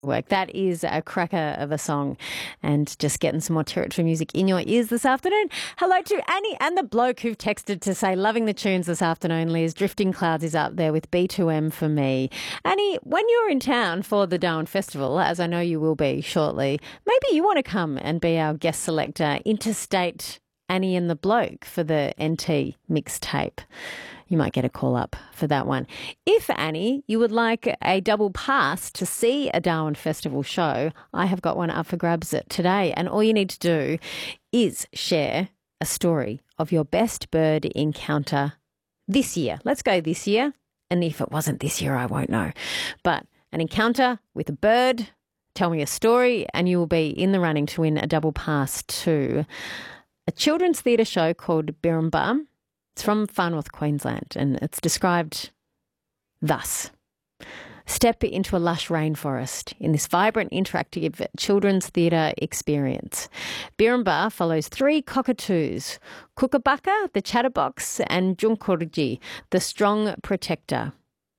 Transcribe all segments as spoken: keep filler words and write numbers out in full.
Work. That is a cracker of a song, and just getting some more territory music in your ears this afternoon. Hello to Annie and the bloke who've texted to say loving the tunes this afternoon. Liz, Drifting Clouds is up there with B two M for me. Annie, when you're in town for the Darwin Festival, as I know you will be shortly, maybe you want to come and be our guest selector, interstate Annie and the bloke for the N T mixtape. You might get a call up for that one. If, Annie, you would like a double pass to see a Darwin Festival show, I have got one up for grabs today. And all you need to do is share a story of your best bird encounter this year. Let's go this year. And if it wasn't this year, I won't know. But an encounter with a bird, tell me a story, and you will be in the running to win a double pass to a children's theatre show called Birrumba. It's from Far North Queensland, and it's described thus. Step into a lush rainforest in this vibrant, interactive children's theatre experience. Birrumba follows three cockatoos, Kookaburra, the chatterbox, and Junkurji, the strong protector.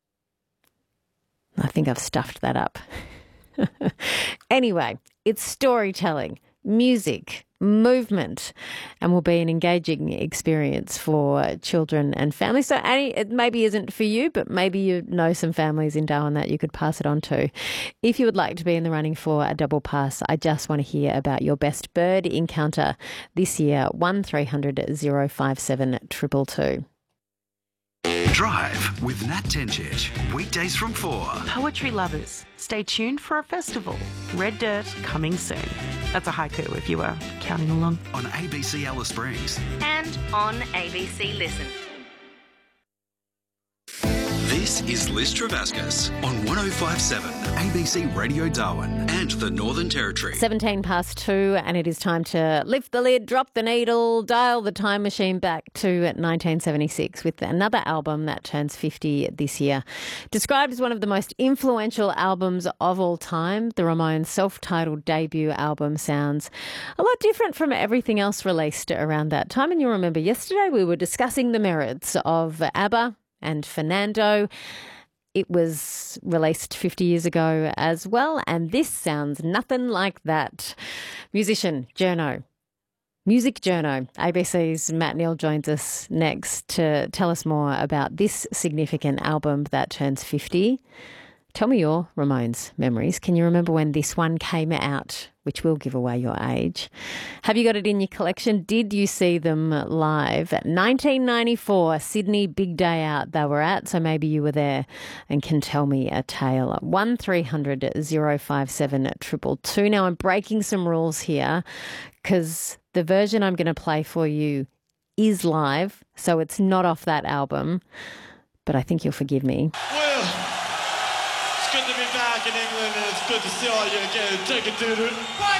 I think I've stuffed that up. Anyway, it's storytelling, music, movement, and will be an engaging experience for children and families. So, Annie, it maybe isn't for you, but maybe you know some families in Darwin that you could pass it on to. If you would like to be in the running for a double pass, I just want to hear about your best bird encounter this year. one three hundred oh five seven two two two. Drive with Nat Tencic, weekdays from four. Poetry lovers, stay tuned for a festival. Red Dirt coming soon. That's a haiku if you were counting along. On A B C Alice Springs. And on A B C Listen. This is Liz Travascus on one oh five point seven A B C Radio Darwin and the Northern Territory. seventeen past two, and it is time to lift the lid, drop the needle, dial the time machine back to nineteen seventy-six with another album that turns fifty this year. Described as one of the most influential albums of all time, the Ramones' self-titled debut album sounds a lot different from everything else released around that time. And you'll remember yesterday we were discussing the merits of ABBA and Fernando. It was released fifty years ago as well, and this sounds nothing like that. Musician Journo, Music Journo, A B C's Matt Neal joins us next to tell us more about this significant album that turns fifty. Tell me your Ramones memories. Can you remember when this one came out, which will give away your age? Have you got it in your collection? Did you see them live? nineteen ninety-four, Sydney Big Day Out they were at, so maybe you were there and can tell me a tale. one three hundred oh five seven two two two. Now, I'm breaking some rules here because the version I'm going to play for you is live, so it's not off that album, but I think you'll forgive me. Well, it's good to be back in England, and it's good to see all you again. Take it, dude. One,